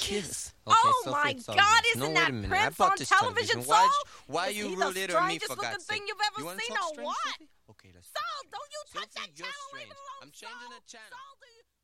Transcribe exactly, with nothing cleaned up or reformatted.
Kiss. Okay, oh so my Fritz God! Soldiers. Isn't No, wait that a minute. Prince I bought on this television? television. Why, Saul? why Is you he rooted the on me strangest for looking God's thing sake? you've ever You wanna seen, talk or strange, what? Sophie? Okay, let's Saul, talk don't you strange. touch Sophie, that you're channel? Leave strange. it alone, I'm changing Saul. the channel. Saul, do you?